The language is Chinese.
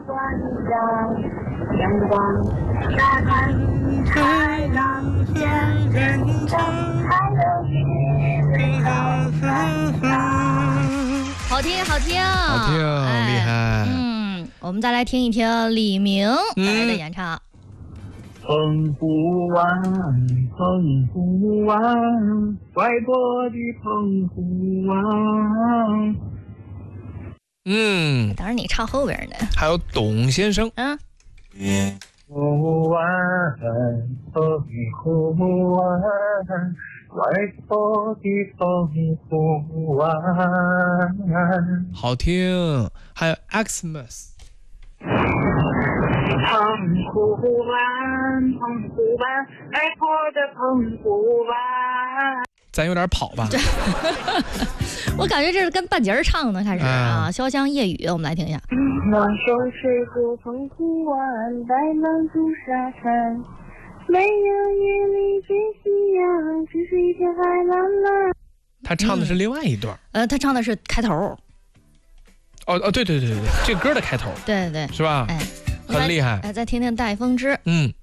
花一张，阳光沙滩，海浪仙人掌，还有雨好听，好听， 好听，厉害。 我们再来听一听李明带来的演唱。 澎湖湾，澎湖湾，外婆的澎湖湾。 当然你唱后边呢。 还有董先生。 湖湾，澎湖湾，外婆的澎湖湾。 好听。还有 Xmas。 澎湖湾，澎湖湾，外婆的澎湖湾。 咱有点跑吧。 我感觉这是跟半截唱的开始啊，潇湘夜雨，我们来听一下。 那首水过澎湖湾，白浪逐沙滩，没有夜里见夕阳，只是一片海蓝蓝。 他唱的是另外一段。 他唱的是开头。 对，这歌的开头。 对， 是吧？ 哎， 很厉害。 再听听戴风之。